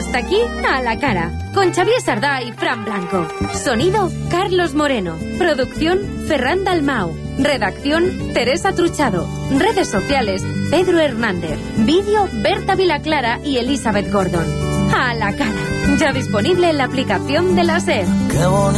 Hasta aquí A la Cara, con Xavier Sardá y Fran Blanco. Sonido, Carlos Moreno. Producción, Ferran Dalmau. Redacción, Teresa Truchado. Redes sociales, Pedro Hernández. Vídeo, Berta Vilaclara y Elizabeth Gordon. A la Cara, ya disponible en la aplicación de la SER. Qué bonito.